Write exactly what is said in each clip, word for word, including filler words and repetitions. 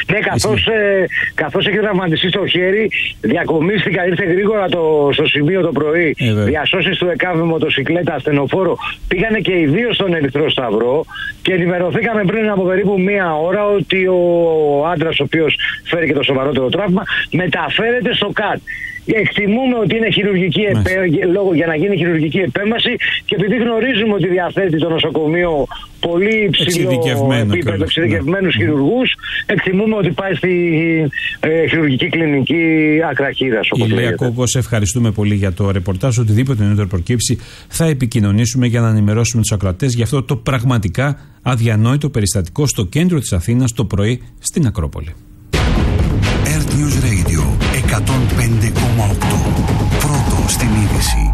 Ναι, καθώς, ε, καθώς έχει τραυματιστεί στο χέρι, διακομίστηκα, ήρθε γρήγορα το, στο σημείο το πρωί. Ε, διασώσεις του ΕΚΑΒ, μοτοσυκλέτα, ασθενοφόρο. Πήγανε και οι δύο στον Ερυθρό Σταυρό και ενημερωθήκαμε πριν από περίπου μία ώρα ότι ο άντρας, ο οποίος φέρει και το σοβαρότερο τραύμα, μεταφέρεται στο ΚΑΤ. Εκτιμούμε ότι είναι χειρουργική επέ... λόγο για να γίνει χειρουργική επέμβαση και επειδή γνωρίζουμε ότι διαθέτει το νοσοκομείο πολύ υψηλό επίπεδο, εξειδικευμένους ναι. χειρουργούς, εκτιμούμε ότι πάει στη ε, χειρουργική κλινική Ακτραχίδας. Ηλία Κόκο, σε ευχαριστούμε πολύ για το ρεπορτάζ. Οτιδήποτε νεότερο προκύψει θα επικοινωνήσουμε για να ενημερώσουμε τους ακροατές για αυτό το πραγματικά αδιανόητο περιστατικό στο κέντρο της Αθήνας το πρωί στην Ακρόπολη. Earth News Radio εκατόν πέντε κόμμα οκτώ. Πρώτο στην είδηση.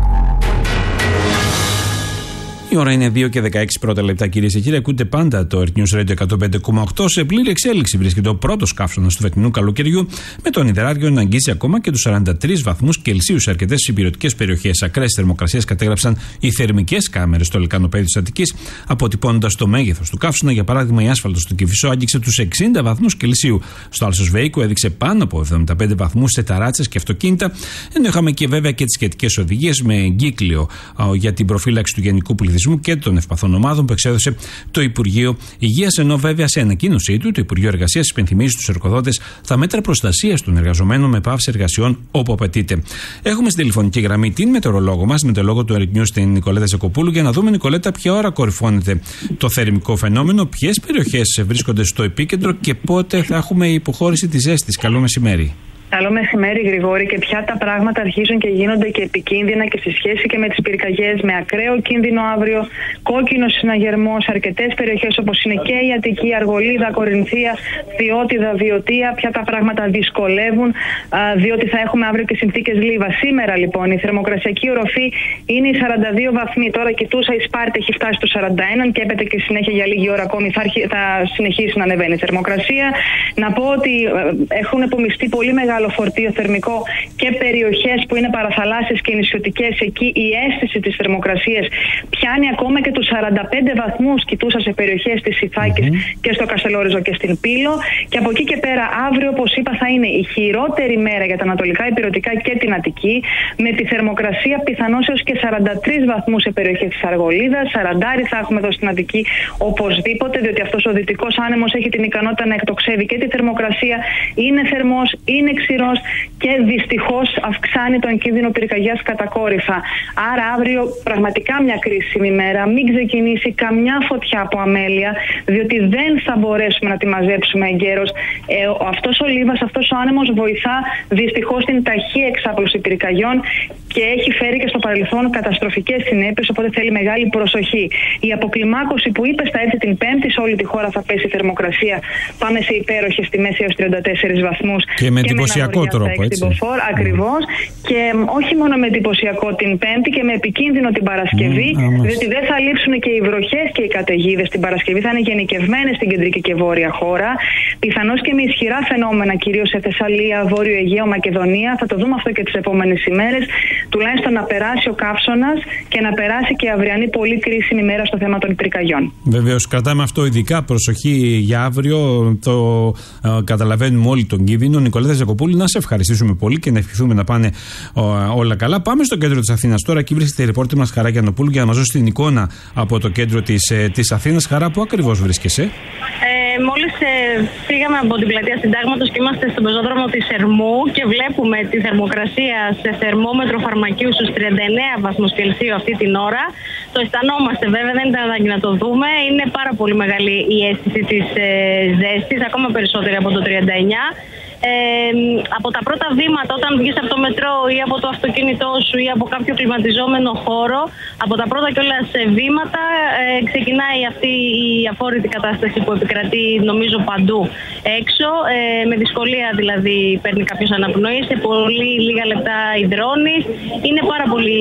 Η ώρα είναι δύο και δεκαέξι πρώτα λεπτά, κυρίες και κύριοι. Ακούτε πάντα το Earth News Radio εκατόν πέντε κόμμα οκτώ. Σε πλήρη εξέλιξη βρίσκεται ο πρώτος καύσωνας του φετινού καλοκαιριού, με τον υδράργιο να αγγίζει ακόμα και τους σαράντα τρεις βαθμούς Κελσίου σε αρκετές υπηρετικές περιοχές. Ακραίες θερμοκρασίες κατέγραψαν οι θερμικές κάμερες στο λεκανοπέδιο της Αττικής, αποτυπώνοντας το μέγεθος του καύσωνα. Για παράδειγμα, η άσφαλτος του Κηφισό άγγιξε τους εξήντα βαθμούς Κελσίου. Στο Άλσος Βέικο έδειξε πάνω από εβδομήντα πέντε βαθμούς σε ταράτσες και αυτοκίνητα. Ενώ είχαμε και βέβαια και τις σχετικές οδηγίες με εγκύκλιο για την προφύλαξη του γενικού πληθυσμού και των ευπαθών ομάδων που εξέδωσε το Υπουργείο Υγείας. Ενώ βέβαια σε ανακοίνωσή του το Υπουργείο Εργασίας υπενθυμίζει στους εργοδότες τα μέτρα προστασίας των εργαζομένων με πάυση εργασιών όπου απαιτείται. Έχουμε στην τηλεφωνική γραμμή την μετεωρολόγο μας, μετεωρολόγο του Earth News, την Νικολέτα Ζακοπούλου, για να δούμε, Νικολέτα, ποια ώρα κορυφώνεται το θερμικό φαινόμενο, ποιες περιοχές βρίσκονται στο επίκεντρο και πότε θα έχουμε υποχώρηση της ζέστης. Καλό μεσημέρι. Καλό μεσημέρι, Γρηγόρη, και πια τα πράγματα αρχίζουν και γίνονται και επικίνδυνα και στη σχέση και με τις πυρκαγιές, με ακραίο κίνδυνο αύριο, κόκκινο συναγερμός, αρκετές περιοχές όπως είναι και η Αττική, Αργολίδα, Κορινθία, Φιώτιδα, Βιωτία. Πια τα πράγματα δυσκολεύουν, διότι θα έχουμε αύριο και συνθήκες λίβα. Σήμερα λοιπόν η θερμοκρασιακή οροφή είναι οι σαράντα δύο βαθμοί. Τώρα κοιτούσα, η Σπάρτη έχει φτάσει στους σαράντα ένα και έπεται και συνέχεια για λίγη ώρα ακόμη θα, αρχι... θα συνεχίσει να ανεβαίνει η θερμοκρασία. Να πω ότι έχουν επομιστεί πολύ μεγάλο φορτίο θερμικό και περιοχές που είναι παραθαλάσσιες και νησιωτικές. Εκεί η αίσθηση της θερμοκρασίας πιάνει ακόμα και τους σαράντα πέντε βαθμούς. Κοιτούσα σε περιοχές της Ιθάκης mm-hmm. και στο Καστελόριζο και στην Πύλο. Και από εκεί και πέρα, αύριο, όπως είπα, θα είναι η χειρότερη μέρα για τα ανατολικά ηπειρωτικά και την Αττική, με τη θερμοκρασία πιθανώς έως και σαράντα τρεις βαθμούς σε περιοχές της Αργολίδας. σαράντα θα έχουμε εδώ στην Αττική οπωσδήποτε, διότι αυτός ο δυτικός άνεμος έχει την ικανότητα να εκτοξεύει και τη θερμοκρασία. Είναι θερμός, είναι ξηρός και δυστυχώς αυξάνει τον κίνδυνο πυρκαγιάς κατακόρυφα. Άρα αύριο πραγματικά μια κρίσιμη μέρα. Μην ξεκινήσει καμιά φωτιά από αμέλεια, διότι δεν θα μπορέσουμε να τη μαζέψουμε εγκαίρως. Ε, αυτός ο λίβας, αυτός ο άνεμος βοηθά δυστυχώς την ταχεία εξάπλωση πυρκαγιών και έχει φέρει και στο παρελθόν καταστροφικές συνέπειες, οπότε θέλει μεγάλη προσοχή. Η αποκλιμάκωση που είπες θα έρθει την Πέμπτη, σε όλη τη χώρα θα πέσει η θερμοκρασία. Πάμε σε υπέροχες τιμές έως τριάντα τέσσερις βαθμούς. Και με εντυπωσιακό τρόπο, έτσι. Ακριβώς. Mm. Και όχι μόνο με εντυπωσιακό την Πέμπτη και με επικίνδυνο την Παρασκευή, mm, διότι δεν θα λείψουν και οι βροχές και οι καταιγίδες την Παρασκευή. Θα είναι γενικευμένες στην κεντρική και βόρεια χώρα. Πιθανώς και με ισχυρά φαινόμενα, κυρίως σε Θεσσαλία, Βόρειο Αιγαίο, Μακεδονία. Θα το δούμε αυτό και τις επόμενες ημέρες. Τουλάχιστον να περάσει ο καύσωνας και να περάσει και η αυριανή πολύ κρίσιμη μέρα στο θέμα των πυρκαγιών. Βεβαίως, κρατάμε αυτό ειδικά προσοχή για αύριο. Το ε, καταλαβαίνουμε όλοι τον κίνδυνο. Νικολέτα Ζακοπούλου, να σε ευχαριστήσουμε πολύ και να ευχηθούμε να πάνε ο, όλα καλά. Πάμε στο κέντρο της Αθήνας τώρα. Εκεί βρίσκεται η ρεπόρτερ μας Χαρά Γιαννοπούλου για να μας δώσει την εικόνα από το κέντρο της, ε, της Αθήνας. Χαρά, πού ακριβώς βρίσκεσαι? Ε, μόλις ε, φύγαμε από την πλατεία Συντάγματος και είμαστε στον πεζόδρομο της Ερμού και βλέπουμε τη θερμοκρασία σε θερμόμετρο φαρμακείου στους τριάντα εννέα βαθμούς Κελσίου αυτή την ώρα. Το αισθανόμαστε βέβαια, δεν ήταν ανάγκη να το δούμε. Είναι πάρα πολύ μεγάλη η αίσθηση της ε, ζέστης, ακόμα περισσότερη από το τριάντα εννέα. Ε, από τα πρώτα βήματα όταν βγεις από το μετρό ή από το αυτοκίνητό σου ή από κάποιο κλιματιζόμενο χώρο, από τα πρώτα κιόλας βήματα ε, ξεκινάει αυτή η αφόρητη κατάσταση που επικρατεί νομίζω παντού έξω. Ε, με δυσκολία δηλαδή παίρνει κάποιος αναπνοή, σε πολύ λίγα λεπτά υδρώνεις. Είναι πάρα πολύ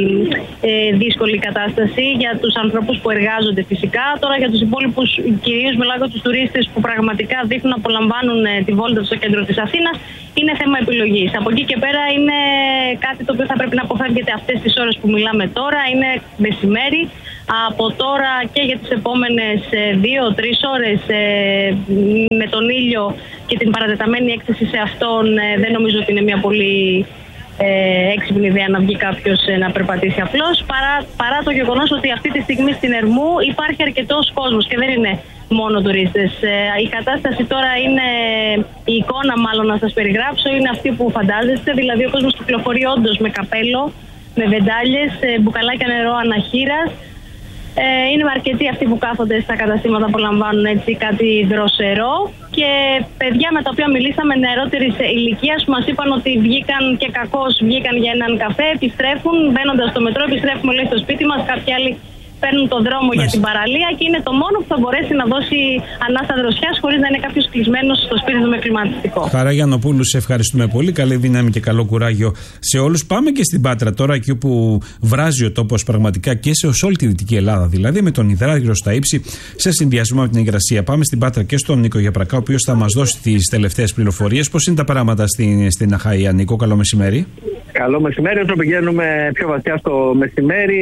ε, δύσκολη η κατάσταση για τους ανθρώπους που εργάζονται φυσικά. Τώρα για τους υπόλοιπους, κυρίως μιλάω για τους τουρίστες που πραγματικά δείχνουν να απολαμβάνουν ε, τη βόλτα στο κέντρο της Αθήνας, είναι θέμα επιλογής. Από εκεί και πέρα είναι κάτι το οποίο θα πρέπει να αποφεύγεται αυτές τις ώρες που μιλάμε τώρα. Είναι μεσημέρι. Από τώρα και για τις επόμενες δύο τρεις ώρες με τον ήλιο και την παρατεταμένη έκθεση σε αυτόν, δεν νομίζω ότι είναι μια πολύ ε, έξυπνη ιδέα να βγει κάποιος ε, να περπατήσει απλώς, παρά, παρά το γεγονός ότι αυτή τη στιγμή στην Ερμού υπάρχει αρκετός κόσμος και δεν είναι μόνο τουρίστες. Ε, η κατάσταση τώρα είναι, η εικόνα μάλλον να σας περιγράψω, είναι αυτή που φαντάζεστε, δηλαδή ο κόσμος κυκλοφορεί όντως με καπέλο, με βεντάλιες, ε, μπουκαλάκια νερό αναχείρας. Ε, είναι αρκετοί αυτοί που κάθονται στα καταστήματα που λαμβάνουν έτσι κάτι δροσερό, και παιδιά με τα οποία μιλήσαμε νεαρότερης ηλικίας που μας είπαν ότι βγήκαν και κακώς βγήκαν για έναν καφέ, επιστρέφουν, μπαίνοντας στο μετρό, επιστρέφουμε λέει στο σπίτι μας, κάποιοι άλλοι παίρνουν τον δρόμο Μάλιστα. για την παραλία, και είναι το μόνο που θα μπορέσει να δώσει ανάσα δροσιάς χωρίς να είναι κάποιος κλεισμένος στο σπίτι του με κλιματιστικό. Χαρά Γιαννοπούλου, σε ευχαριστούμε πολύ. Καλή δύναμη και καλό κουράγιο σε όλους. Πάμε και στην Πάτρα τώρα, εκεί όπου βράζει ο τόπος πραγματικά και σε όλη τη Δυτική Ελλάδα, δηλαδή με τον υδράργυρο στα ύψη, σε συνδυασμό με την υγρασία. Πάμε στην Πάτρα και στον Νίκο Γιαπρακά, ο οποίος θα μας δώσει τις τελευταίες πληροφορίες. Πώς είναι τα πράγματα στην, στην Αχαΐα, Νίκο? Καλό μεσημέρι. Καλό μεσημέρι. Όσο πηγαίνουμε πιο βαθιά στο μεσημέρι,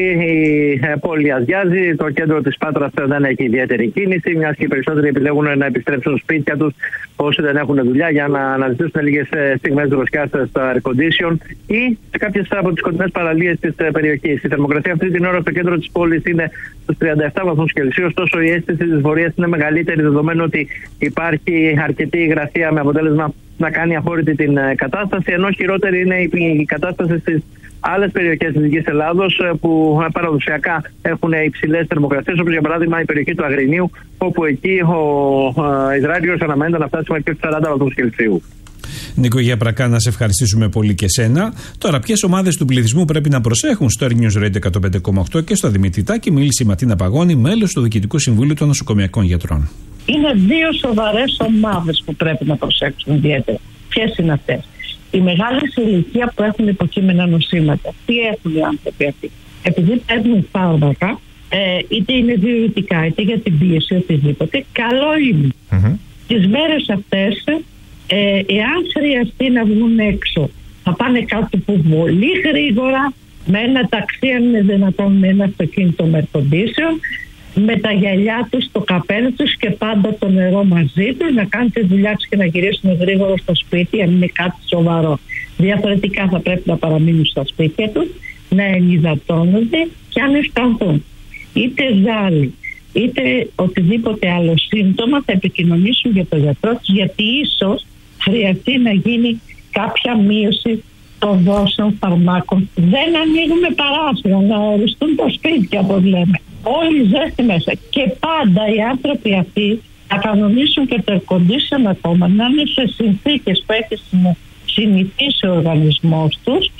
η πόλη αδειάζει. Το κέντρο της Πάτρας δεν έχει ιδιαίτερη κίνηση, μιας και οι περισσότεροι επιλέγουν να επιστρέψουν σπίτια τους όσοι δεν έχουν δουλειά, για να αναζητήσουν λίγες στιγμές δροσιάς στο air condition ή σε κάποιες από τις κοντινές παραλίες της περιοχής. Η θερμοκρασία αυτή την ώρα στο κέντρο της πόλης είναι στους τριάντα επτά βαθμούς Κελσίου, ωστόσο η αίσθηση της βορείας είναι μεγαλύτερη, δεδομένου ότι υπάρχει αρκετή υγρασία με αποτέλεσμα να κάνει αφόρητη την κατάσταση, ενώ χειρότερη είναι η κατάσταση στις άλλες περιοχές της Δυτικής Ελλάδος που παραδοσιακά έχουν υψηλές θερμοκρασίες, όπως για παράδειγμα η περιοχή του Αγρινίου, όπου εκεί ο υδράργυρος αναμένεται να φτάσει μέχρι και στους σαράντα βαθμούς Κελσίου. Νίκο Γιαπρακά, να σε ευχαριστήσουμε πολύ και σένα. Τώρα, ποιες ομάδες του πληθυσμού πρέπει να προσέχουν? Στο News Radio εκατόν πέντε κόμμα οκτώ και στο Δημήτρη Τάκη μίλησε η Ματίνα Παγώνη, μέλος του Διοικητικού Συμβουλίου των Νοσοκομειακών Γιατρών. Είναι δύο σοβαρές ομάδες που πρέπει να προσέξουν ιδιαίτερα. Ποιες είναι αυτές? Η μεγάλη ηλικία που έχουν υποκείμενα νοσήματα. Τι έχουν οι άνθρωποι αυτοί? Επειδή παίρνουν φάρμακα, ε, είτε είναι διουρητικά είτε για την πίεση, οτιδήποτε, καλό είναι. Mm-hmm. Τις μέρες αυτές, ε, εάν χρειαστεί να βγουν έξω, θα πάνε κάτω που πολύ γρήγορα, με ένα ταξί, αν είναι δυνατόν, με ένα αυτοκίνητο με air condition, με τα γυαλιά τους, το καπέλο τους και πάντα το νερό μαζί τους, να κάνουν τη δουλειά τους και να γυρίσουν γρήγορα στο σπίτι, αν είναι κάτι σοβαρό. Διαφορετικά θα πρέπει να παραμείνουν στα σπίτια τους, να ενυδατώνονται και αν αισθανθούν είτε ζάλι είτε οτιδήποτε άλλο σύμπτωμα, θα επικοινωνήσουν για τον γιατρό τους, γιατί ίσως χρειαστεί να γίνει κάποια μείωση των δόσεων φαρμάκων. Δεν ανοίγουμε παράθυρα, να οριστούν τα σπίτια, όπως λέμε. Όλη η ζέστη μέσα. Και πάντα οι άνθρωποι αυτοί θα κανονίσουν και το air condition ακόμα, να είναι σε συνθήκες που έχει συνηθίσει ο οργανισμός τους.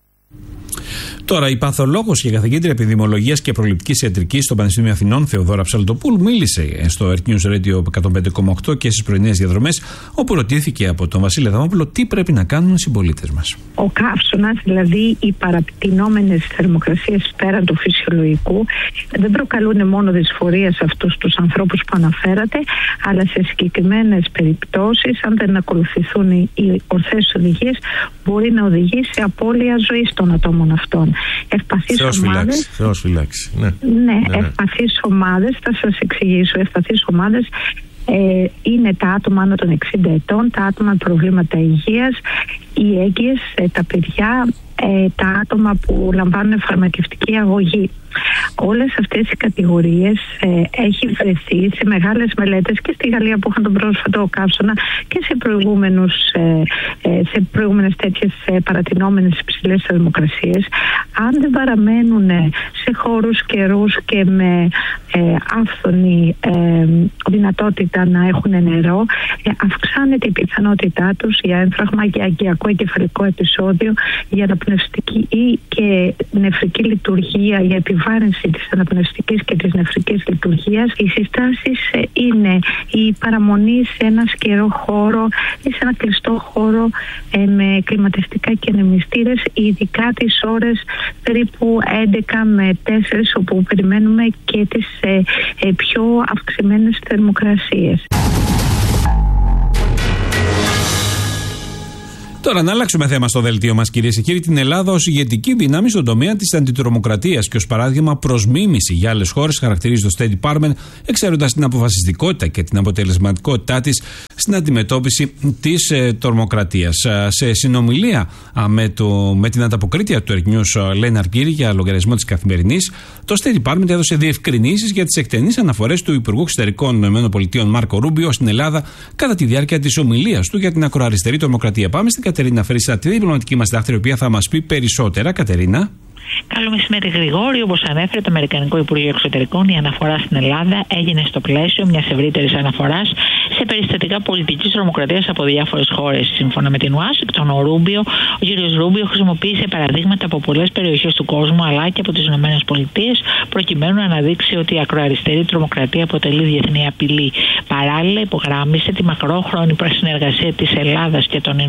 Τώρα, η παθολόγος και καθηγήτρια επιδημιολογίας και προληπτικής ιατρικής στο Πανεπιστήμιο Αθηνών, Θεοδόρα Ψαλτοπούλου, μίλησε στο Earth News Radio εκατόν πέντε κόμμα οκτώ και στις πρωινές διαδρομές, όπου ρωτήθηκε από τον Βασίλη Αδαμόπουλο τι πρέπει να κάνουν οι συμπολίτες μας. Ο καύσωνας, δηλαδή οι παραπτυνόμενες θερμοκρασίες πέραν του φυσιολογικού, δεν προκαλούν μόνο δυσφορία σε αυτούς τους ανθρώπους που αναφέρατε, αλλά σε συγκεκριμένες περιπτώσεις, αν δεν ακολουθηθούν οι ορθές οδηγίες, μπορεί να οδηγήσει σε απώλεια ζωής των ατόμων αυτών. Ευπαθείς ομάδες. Θεός φυλάξει. Ναι, ναι, ναι, ευπαθείς ομάδες, θα σας εξηγήσω. Ευπαθείς ομάδες ε, είναι τα άτομα άνω των εξήντα ετών, τα άτομα με προβλήματα υγείας, οι έγκυες, ε, τα παιδιά, ε, τα άτομα που λαμβάνουν φαρμακευτική αγωγή. Όλες αυτές οι κατηγορίες ε, έχει βρεθεί σε μεγάλες μελέτες και στη Γαλλία που είχαν τον πρόσφατο καύσωνα και σε, προηγούμενους, ε, ε, σε προηγούμενες τέτοιες ε, παρατηνόμενες υψηλές θερμοκρασίες. Αν δεν παραμένουν σε χώρους καιρούς και με ε, άφθονη ε, δυνατότητα να έχουν νερό, ε, αυξάνεται η πιθανότητά τους για έμφραγμα, για αγκιακό εγκεφαλικό επεισόδιο, για αναπνευστική ή και νεφρική λειτουργία, για επιβάρυνση της αναπνευστικής και της νεφρικής λειτουργίας. Οι συστάσεις είναι η παραμονή σε ένα σκερό χώρο ή σε ένα κλειστό χώρο ε, με κλιματιστικά και ανεμιστήρες, ειδικά τις ώρες περίπου έντεκα με τέσσερις, όπου περιμένουμε και τις ε, ε, πιο αυξημένες θερμοκρασίες. Τώρα, να αλλάξουμε θέμα στο δελτίο μας, κυρίες και κύριοι. Την Ελλάδα ως ηγετική δύναμη στον τομέα της αντιτρομοκρατίας και ως παράδειγμα προς μίμηση για άλλες χώρες χαρακτηρίζει το State Department, εξαίροντας την αποφασιστικότητα και την αποτελεσματικότητά της στην αντιμετώπιση της ε, τρομοκρατίας. Σε συνομιλία α, με, το, με την ανταποκρίτρια του Earth News, Λένα Αργύρη, για λογαριασμό της Καθημερινής, το State Department έδωσε διευκρινήσεις για τις εκτενείς αναφορές του Υπουργού Εξωτερικών ΗΠΑ Μάρκο Ρούμπιο στην Ελλάδα κατά τη διάρκεια της ομιλίας του για την ακροαριστερή τρομοκρατία. Πάμε στην Κατερίνα Φρύσα, τη διπλωματική μας δάκτρια, η οποία θα μας πει περισσότερα. Κατερίνα. Καλό μεσημέρι, Γρηγόρη. Όπως ανέφερε το Αμερικανικό Υπουργείο Εξωτερικών, η αναφορά στην Ελλάδα έγινε στο πλαίσιο μιας ευρύτερης αναφοράς σε περιστατικά πολιτικής τρομοκρατίας από διάφορες χώρες. Σύμφωνα με την Ουάσιγκτον, ο Ρούμπιο, ο κ. Ρούμπιο χρησιμοποίησε παραδείγματα από πολλές περιοχές του κόσμου αλλά και από τις ΗΠΑ, προκειμένου να αναδείξει ότι η ακροαριστερή τρομοκρατία αποτελεί διεθνή απειλή. Παράλληλα, υπογράμμισε τη μακρόχρονη συνεργασία της Ελλάδας και των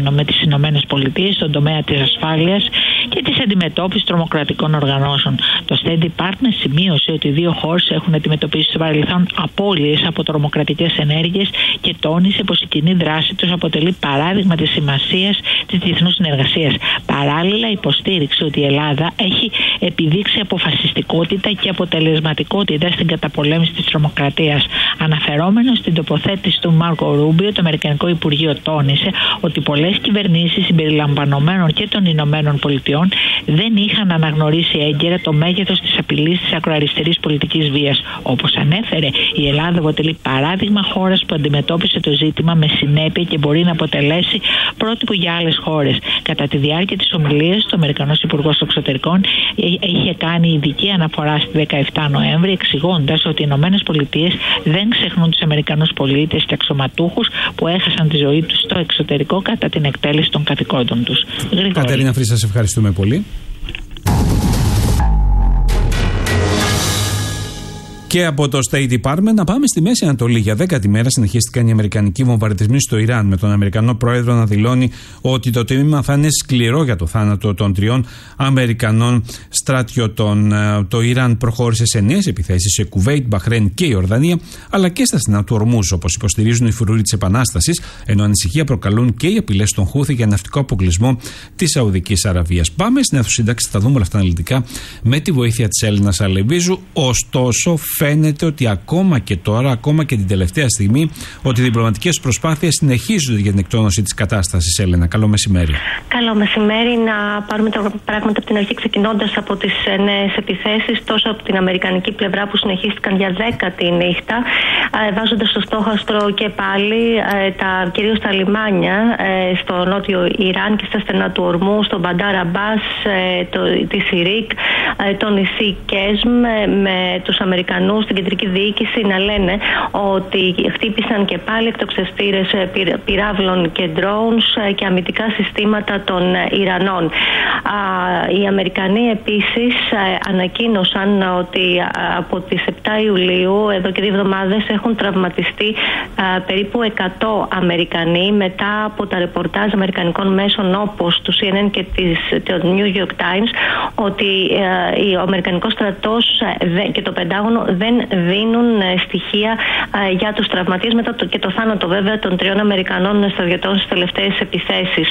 ΗΠΑ στον τομέα της ασφάλειας και της αντιμετώπισης τρομοκρατικών οργανώσεων. Το State Department σημείωσε ότι οι δύο χώρες έχουν αντιμετωπίσει στο παρελθόν απώλειες από τρομοκρατικές ενέργειες και τόνισε πως η κοινή δράση τους αποτελεί παράδειγμα της σημασίας της διεθνούς συνεργασίας. Παράλληλα, υποστήριξε ότι η Ελλάδα έχει επιδείξει αποφασιστικότητα και αποτελεσματικότητα στην καταπολέμηση της τρομοκρατίας. Αναφερόμενο στην τοποθέτηση του Μάρκο Ρούμπιο, το Αμερικανικό Υπουργείο τόνισε ότι πολλές κυβερνήσεις συμπεριλαμβανομένων και των Ηνωμένων Πολιτειών δεν είχαν αναγνωρίσει έγκαιρα το μέγεθος της απειλής της ακροαριστερής πολιτικής βίας. Όπως ανέφερε, η Ελλάδα αποτελεί παράδειγμα χώρας που αντιμετώπισε το ζήτημα με συνέπεια και μπορεί να αποτελέσει πρότυπο για άλλες χώρες. Κατά τη διάρκεια της ομιλίας, ο Αμερικανός Υπουργός Εξωτερικών είχε κάνει ειδική αναφορά στη δεκαεφτά Νοέμβρη, εξηγώντας ότι οι Ηνωμένες Πολιτείες δεν ξεχνούν τους Αμερικανούς πολίτες και αξιωματούχους που έχασαν τη ζωή τους στο εξωτερικό κατά την εκτέλεση των καθηκόντων τους. Κατερίνα Φρύσα, σας ευχαριστούμε πολύ. Και από το State Department να πάμε στη Μέση Ανατολή. Για δέκατη μέρα συνεχίστηκαν οι αμερικανικοί βομβαρδισμοί στο Ιράν, με τον Αμερικανό πρόεδρο να δηλώνει ότι το τίμημα θα είναι σκληρό για το θάνατο των τριών Αμερικανών στρατιωτών. Το Ιράν προχώρησε σε νέες επιθέσεις σε Κουβέιτ, Μπαχρέιν και Ιορδανία, αλλά και στα στενά του Ορμούζ, όπως υποστηρίζουν οι φρουροί της Επανάστασης, ενώ ανησυχία προκαλούν και οι απειλές των Χούθη για ναυτικό αποκλεισμό της Σαουδικής Αραβίας. Πάμε στην αίθουσα, θα δούμε όλα αυτά αναλυτικά με τη βοήθεια της Έλληνας Αλεβίζου. Ωστόσο, φαίνεται ότι ακόμα και τώρα, ακόμα και την τελευταία στιγμή, ότι οι διπλωματικές προσπάθειες συνεχίζονται για την εκτόνωση της κατάστασης. Έλενα, καλό μεσημέρι. Καλό μεσημέρι. Να πάρουμε τα πράγματα από την αρχή, ξεκινώντας από τις νέες επιθέσεις, τόσο από την αμερικανική πλευρά που συνεχίστηκαν για δέκατη νύχτα, βάζοντας στο στόχαστρο και πάλι τα, κυρίως τα λιμάνια στο νότιο Ιράν και στα στενά του Ορμού, στον Μπαντάρ Αμπάς, τη Σιρίκ, το νησί Κέσμ, με τους Αμερικανούς στην κεντρική διοίκηση να λένε ότι χτύπησαν και πάλι εκτοξευτήρες πυράβλων και drones και αμυντικά συστήματα των Ιρανών. Οι Αμερικανοί επίσης ανακοίνωσαν ότι από τις επτά Ιουλίου, εδώ και δύο εβδομάδες, έχουν τραυματιστεί περίπου εκατό Αμερικανοί μετά από τα ρεπορτάζ αμερικανικών μέσων όπως του σι εν εν και το New York Times, ότι ο Αμερικανικός στρατός και το Πεντάγωνο δεν δίνουν στοιχεία για τους τραυματίες μετά το, και το θάνατο βέβαια των τριών Αμερικανών στρατιωτών στις τελευταίες επιθέσεις.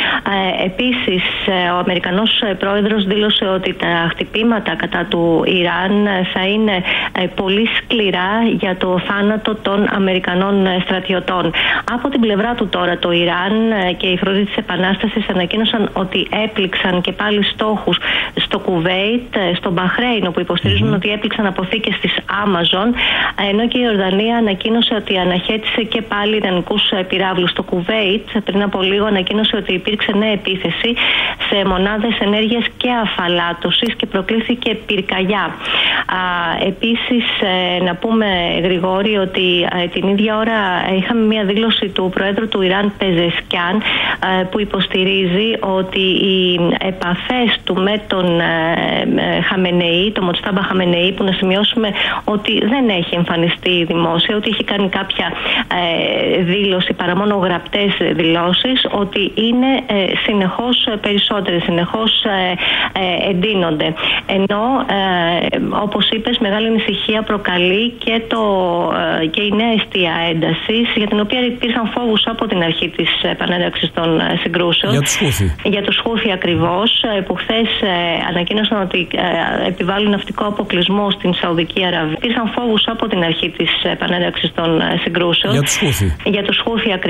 Επίσης, ο Αμερικανός πρόεδρος δήλωσε ότι τα χτυπήματα κατά του Ιράν θα είναι πολύ σκληρά για το θάνατο των Αμερικανών στρατιωτών. Από την πλευρά του τώρα, το Ιράν και οι φρουροί της Επανάστασης ανακοίνωσαν ότι έπληξαν και πάλι στόχους στο Κουβέιτ, στο Μπαχρέιν, όπου υποστηρίζουν mm-hmm. ότι έπληξαν αποθήκες της Amazon, ενώ και η Ιορδανία ανακοίνωσε ότι αναχέτησε και πάλι ιρανικούς πυράβλους. Στο Κουβέιτ πριν από λίγο ανακοίνωσε ότι υπήρξε νέα επίθεση σε μονάδες ενέργειας και αφαλάτωσης και προκλήθηκε πυρκαγιά. Α, επίσης, ε, να πούμε, Γρηγόρη, ότι ε, την ίδια ώρα είχαμε μια δήλωση του Προέδρου του Ιράν, Πεζεσκιάν, ε, που υποστηρίζει ότι οι επαφές του με τον ε, ε, Χαμενεή, τον Μοτστάμπα Χαμενεή, που να σημειώσουμε ότι δεν έχει εμφανιστεί δημόσια, ότι έχει κάνει κάποια ε, δήλωση παρά μόνο γραπτές δηλώσεις, ότι είναι ε, συνεχώς περισσότερες, συνεχώς ε, ε, εντείνονται. Ενώ ε, όπως είπες, μεγάλη ανησυχία προκαλεί και, το, ε, και η νέα αιστεία έντασης, για την οποία υπήρχαν φόβους από την αρχή της επανένταξης των συγκρούσεων. Για τους Χούθι. Για τους Χούθι ακριβώς, που χθες ε, ανακοίνωσαν ότι ε, επιβάλλουν ναυτικό αποκλεισμό στην Σαουδική Αραβία. Υπήρχαν φόβους από την αρχή της επανένταξης των συγκρούσεων. Για τους Χούθι. Για τους Χούθι ακριβώς.